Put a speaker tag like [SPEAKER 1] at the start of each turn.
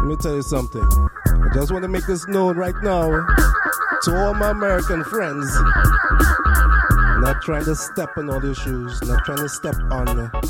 [SPEAKER 1] Let me tell you something. I just want to make this known right now to all my American friends. Not trying to step on all your shoes, not trying to step on